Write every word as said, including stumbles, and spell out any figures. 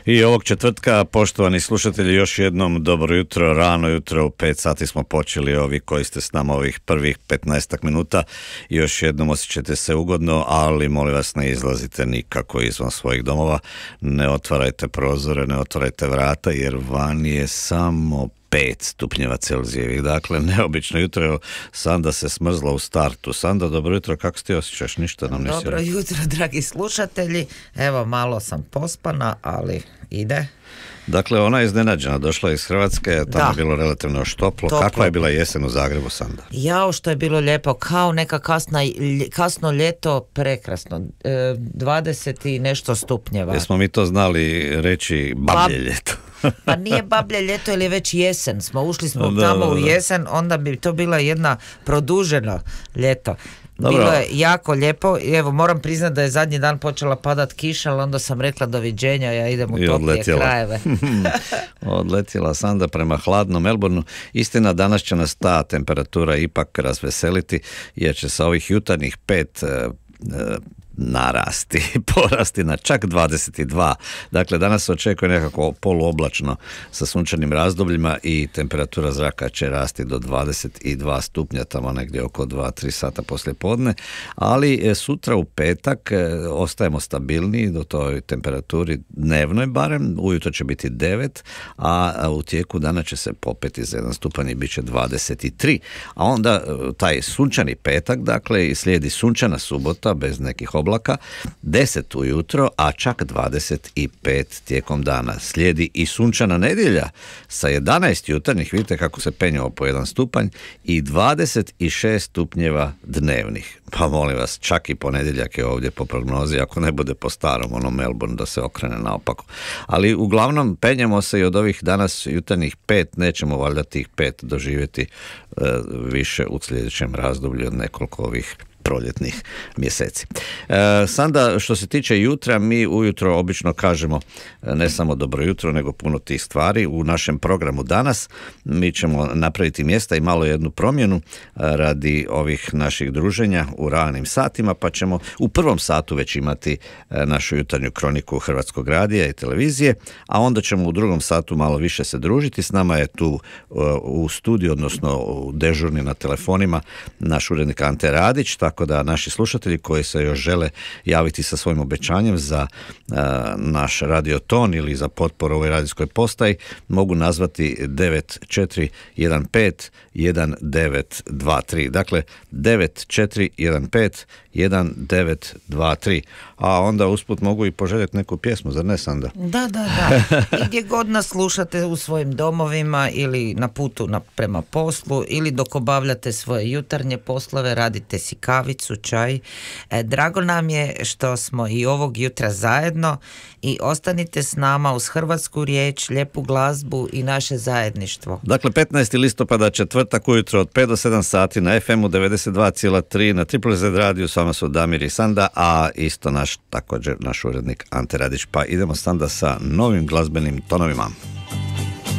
I ovog četvrtka, poštovani slušatelji, još jednom dobro jutro, rano jutro, u pet sati smo počeli, ovi koji ste s nama ovih prvih petnaestak minuta, još jednom osjećajte se ugodno, ali molim vas ne izlazite nikako izvan svojih domova, ne otvarajte prozore, ne otvarajte vrata, jer van je samo pet stupnjeva Celzijevih, dakle neobično jutro. Evo, Sanda se smrzla u startu. Sanda, dobro jutro, kako se ti osjećaš? Ništa nam nisi. Dobro jutro, dragi slušatelji, evo malo sam pospana, ali ide. Dakle, ona je iznenađena, došla iz Hrvatske, tamo da. je bilo relativno još toplo. toplo. Kakva je bila jesen u Zagrebu, Sanda? Jao, što je bilo lijepo, kao neka kasna, kasno ljeto, prekrasno, e, dvadeset i nešto stupnjeva. Jesmo mi to znali reći bablje Bab... ljeto? Pa nije bablje ljeto, ili je već jesen, smo ušli smo da, tamo da, da. u jesen, onda bi to bila jedna produženo ljeto. Dobro. Bilo je jako lijepo i evo moram priznati da je zadnji dan počela padat kiša, ali onda sam rekla doviđenja, ja idem u toplije krajeve. Odletjela Sanda prema hladnom Melbourneu. Istina, danas će nas ta temperatura ipak razveseliti, jer će sa ovih jutarnjih pet e, e, narasti, porasti na čak dvadeset dva. Dakle, danas se očekuje nekako poluoblačno sa sunčanim razdobljima i temperatura zraka će rasti do dvadeset dva stupnja, tamo negdje oko dva tri sata poslije podne, ali sutra u petak ostajemo stabilniji do toj temperaturi dnevnoj barem, ujutro će biti devet, a u tijeku dana će se popeti za jedan stupanj i bit će dvadeset tri. A onda taj sunčani petak, dakle, i slijedi sunčana subota bez nekih oblaka, deset ujutro, a čak dvadeset pet tijekom dana. Slijedi i sunčana nedjelja sa jedanaest jutarnjih, vidite kako se penjamo po jedan stupanj, i dvadeset šest stupnjeva dnevnih. Pa molim vas, čak i ponedjeljak je ovdje po prognozi, ako ne bude po starom onom Melbourne da se okrene naopako. Ali uglavnom penjamo se i od ovih danas jutarnjih pet, nećemo valjda tih pet doživjeti e, više u sljedećem razdoblju od nekoliko ovih proljetnih mjeseci. E, Sanda, što se tiče jutra, mi ujutro obično kažemo ne samo dobro jutro, nego puno tih stvari. U našem programu danas mi ćemo napraviti mjesta i malo jednu promjenu radi ovih naših druženja u ranim satima, pa ćemo u prvom satu već imati našu jutarnju kroniku Hrvatskog radija i televizije, a onda ćemo u drugom satu malo više se družiti. S nama je tu u studiju, odnosno dežurni na telefonima, naš urednik Ante Radić, tako Tako da naši slušatelji koji se još žele javiti sa svojim obećanjem za uh, naš radioton ili za potporu ovoj radijskoj postaji mogu nazvati devet četiri jedan pet jedan devet dva tri. Dakle, devet četiri jedan pet jedan devet dva tri. A onda usput mogu i poželjeti neku pjesmu, zar ne, Sanda? Da, da, da. I gdje god nas slušate, u svojim domovima ili na putu na, prema poslu, ili dok obavljate svoje jutarnje poslove, radite si kavicu, čaj. E, drago nam je što smo i ovog jutra zajedno i ostanite s nama uz hrvatsku riječ, lijepu glazbu i naše zajedništvo. Dakle, petnaesti listopada, četvrtak ujutro od pet do sedam sati na ef emu devedeset dva zarez tri, na Triple Z radiju, s vama su Damir i Sanda, a isto naš, također naš urednik Ante Radić. Pa idemo, Sanda, sa novim glazbenim tonovima.